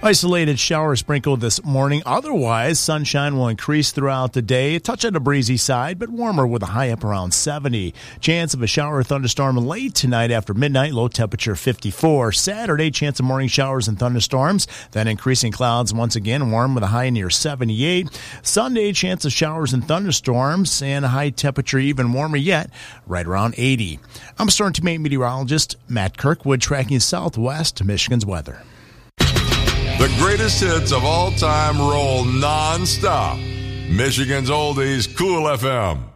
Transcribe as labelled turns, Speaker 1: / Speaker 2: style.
Speaker 1: Isolated shower sprinkle this morning. Otherwise, sunshine will increase throughout the day. A touch on the breezy side, but warmer with a high up around 70. Chance of a shower or thunderstorm late tonight after midnight. Low temperature 54. Saturday, chance of morning showers and thunderstorms. Then increasing clouds once again. Warm with a high near 78. Sunday, chance of showers and thunderstorms and a high temperature even warmer yet, right around 80. I'm Storm Team 8 meteorologist Matt Kirkwood tracking Southwest Michigan's weather.
Speaker 2: The greatest hits of all time roll non-stop. Michigan's Oldies, Cool FM.